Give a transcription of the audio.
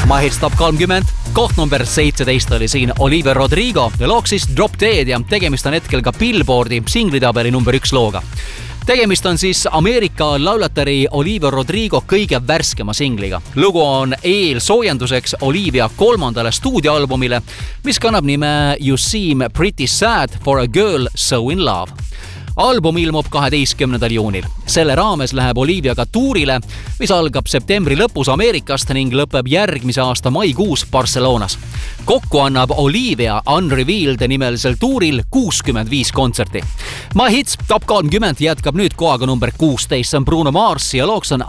My Hits Top 30, koht number 17 oli siin Olivia Rodrigo ja loog siis Drop Dead ja tegemist on hetkel ka Billboardi singlitabeli number 1 looga. Tegemist on siis Ameerika laulatari Olivia Rodrigo kõige värskema singliga. Lugu on eelsoojenduseks Olivia 3. stuudioalbumile, mis kannab nime You Seem Pretty Sad for a Girl So In Love. Album ilmub 12. juunil. Selle raames läheb Olivia ka tuurile, mis algab septembri lõpus Ameerikast ning lõpeb järgmise aasta maikuus Barcelonas. Kokku annab Olivia Unrevealed nimelisel tuuril 65 kontserti. My Hits Top 30 jätkab nüüd kohaga number 16, see on Bruno Mars ja looks on